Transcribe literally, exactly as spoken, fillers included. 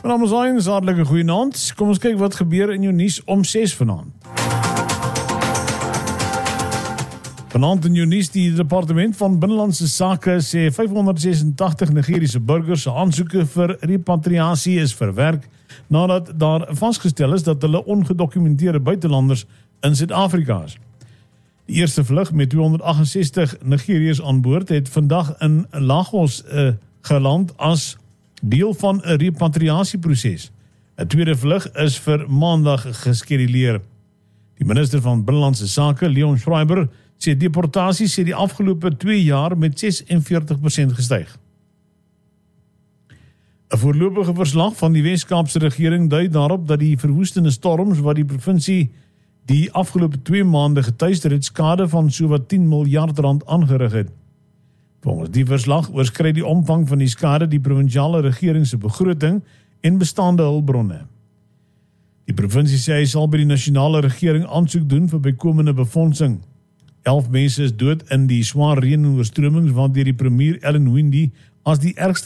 My naam is Ayn, hartlike goeienaand. Kom ons kyk wat gebeur in jou nuus om ses vanaand. Vanaand in jou nuus, die departement van Binnelandse Sake sê vyfhonderdses-en-tagtig Nigeriese burgers se aansoeke vir repatriasie is verwerk nadat daar vasgestel is dat hulle ongedokumenteerde buitelanders in Suid-Afrika is. Die eerste vlug met tweehonderdagt-en-sestig Nigeriërs aan boord het vandag in Lagos uh, geland as deel van 'n repatriasieproses. 'n Tweede vlug is vir maandag geskeduleer. Die minister van Binnelandse Sake, Leon Schreiber, sê deportasies het die afgelope twee jaar met ses en veertig persent gestyg. 'n Voorlopige verslag van die Wes-Kaapse regering dui daarop dat die verwoestende storms wat die provinsie die afgelope twee maande getuister het, skade van sowat tien miljard rand aangerig het. Volgens die verslag oorskry die omvang van die skade die provinsiale regering se begroting en bestaande hulpbronne. Die provinsie sê hy sal by die nasionale regering aansoek doen vir bykomende befondsing. Elf mense is dood in die swaar reën en oorstromings wat deur die premier Ellen Windey as die ergste